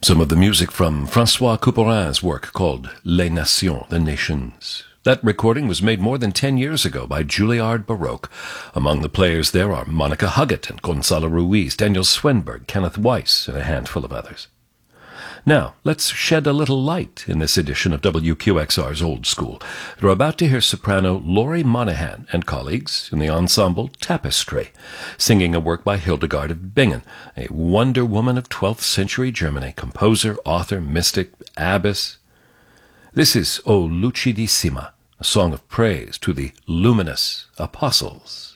Some of the music from François Couperin's work called Les Nations, the Nations. That recording was made more than 10 years ago by Juilliard Baroque. Among the players there are Monica Huggett and Gonzalo Ruiz, Daniel Swenberg, Kenneth Weiss, and a handful of others. Now, let's shed a little light in this edition of WQXR's Old School. We're about to hear soprano Laurie Monahan and colleagues in the ensemble Tapestry, singing a work by Hildegard of Bingen, a wonder woman of 12th century Germany, composer, author, mystic, abbess. This is O Lucidissima, a song of praise to the luminous apostles.